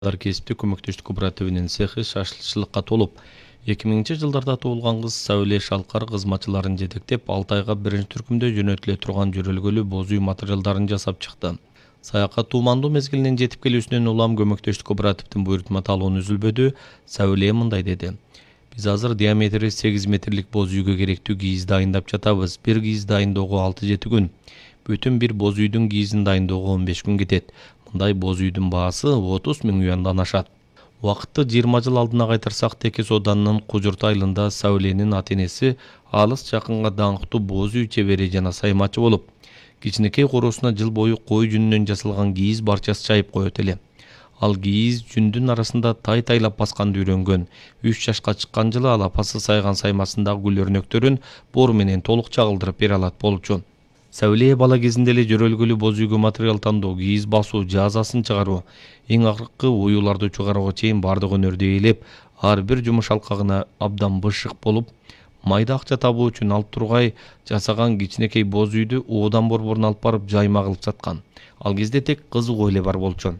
Кесиптик көмөктөштүк кооперативинин цехи шашлычылыкка толуп, 2000-жылдарда туулган кыз Сәуле Шалкар кызматчыларын жетектеп, 6 айга биринчи түркүмдө жөнөтүлө турган жөрөлгөлүү боз үй материалдарын жасап чыкты. Саякка туумандуу мезгилинин жетип келүүсүнөн улам көмөктөштүк кооперативдин буйрутма талоonu үзүлбөдү. Сәуле мындай деди: Биз азыр диаметри 8 метрлик боз үйгө керектүү кийиз дайындап жатабыз. Бир кийиз дайындоого 6-7 күн. Бүтүн бир боз үйдүн кийизин дайындоого 15 күн кетет. Мындай боз үйдүн баасы 30 000 юандан ашат. Убакытты 20 жыл алдына кайтарсак, Текес Оданынын Кужурт айылында Сәуленин ата-энеси алыс жакынга даңктуу боз үй чебери жана саймачы болуп, кичинекей короосуна жыл бою кой жүнүнөн жасалган кийиз барчасы чайып коет эле. Ал кийиз жүндүн арасында тай-тайлап басканды үйрөнгөн. 3 жашка чыккан жылы ал апасы сайган саймасындагы гүл өрнөктөрүн бор менен толук чагылдырып бере алат болчу. Сәуле бала кезинде эле жөрөлгөлүү боз үйгө материал тандоо, кийиз басуу, жазасын чыгаруу, эң акыркы оюларды чыгарууга чейин бардык өнөрдү ээлеп, ар бир жумуш алкагына абдан бышык болуп, майда акча табуу үчүн алып тургай жасаган кичинекей боз үйдү оодан борборуна алып барып жайма кылып саткан. Ал кезде тек кызыгуу эле бар болчу.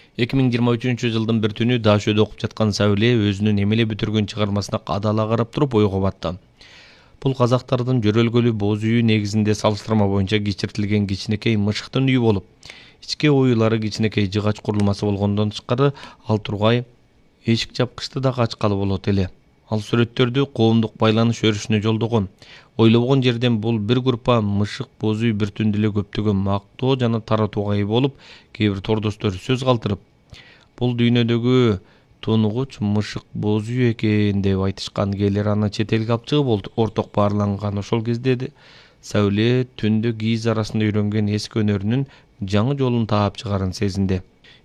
2023-жылдын бир түнү Дашөдө окуп жаткан Сәуле өзүнүн эмеле бүтүргөн чыгармасына кадала карап туруп ойго батты. Бул казактардын жөрөлгөлүү боз үйү негизинде салыштырма боюнча кичиртилген кичинекей мышыктын үйү болуп, ички оюлары кичинекей жыгач курулмасы болгондон тышкары ал тургай эшик жапкычты дагы ачкалы болот эле. Ал сүрөттөрдү коомдук байланыш өрүшүнө жолдогон. Ойлобогон жерден бул бир группа мышык боз үй бир түндө эле көптөгөн мактоо жана таратууга ээ болуп, кээ бир тордоштор сөз калтырып, бул дүйнөдөгү тунугуч мышык боз үй экен деп айтышкан. Кээлер аны чет элге алып чыгып орток баарланган. Ошол кезде Сәуле түндө кийиз арасында үйрөнгөн эски өнөрүнүн жаңы жолун таап чыгарын сезинди.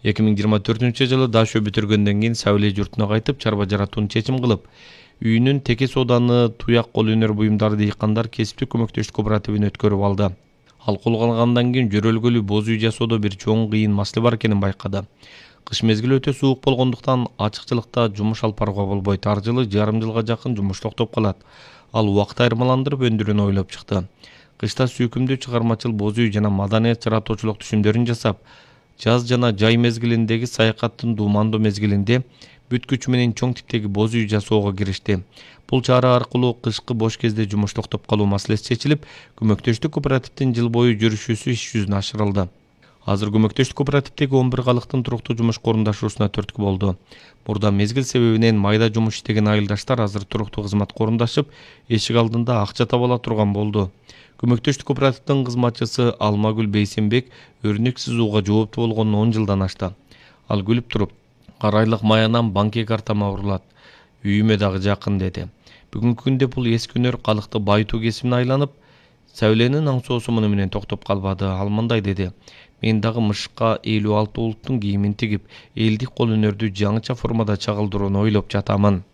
2024-жылы Дашө бүтүргөндөн кийин Сәуле журтуна кайтып, чарба жаратууну чечим кылып, үйүнүн Текес Ооданы туяк кол өнөр буюмдары дыйкандар кесиптик көмөктөштүк кооперативине өткөрүп алды. Ал колго алгандан кийин жөрөлгөлүү боз үй жасоодо бир чоң кыйын маселе бар экенин байкады. Кыш мезгили өтө суук болгондуктан ачыкчылыкта жумуш алып барууга болбойт. Ар жылы жарым жылга жакын жумуш токтоп калат. Ал убакыт айырмаландырып өндүрүүнү ойлоп чыкты. Кышта сүйкүмдүү чыгармачыл боз үй жана маданият жаратуучулук түшүмдөрүн жасап, жаз жана жай мезгилиндеги саякаттын дуумандуу мезгилинде бүт күчү менен чоң типтеги боз үй жасоого киришти. Бул чара аркылуу кышкы бош кезде жумуш токтоп калуу маселеси чечилип, көмөктөштүк кооперативдин жыл бою жүрүшүүсү иш жүзүнө ашырылды. Азыр көмөктөштүк кооперативдеги 11 калыктын туруктуу жумуш корундашуусуна түрткү болду. Мурда мезгил себебинен майда жумуш иштеген айылдаштар азыр туруктуу кызмат корундашып, эшик алдында акча таба ала турган болду. Көмөктөштүк кооперативдин кызматчысы Алмагүл Бейсенбек өрнөк сызууга жооптуу болгонуна 10 жылдан ашты. Ал күлүп туруп, ар айлык маянам банки картама урулат, үйүмө дагы жакын деди. Бүгүнкү күндө бул эски өнөр калыкты байытуу кесибине айланып, Сәуленин аңсоосу муну менен токтоп калбады. Ал мындай деди: Мен дагы мышыкка 56 улуттун кийимин тигип, элдик кол өнөрдү жаңыча формада чагылдырууну ойлоп жатамын.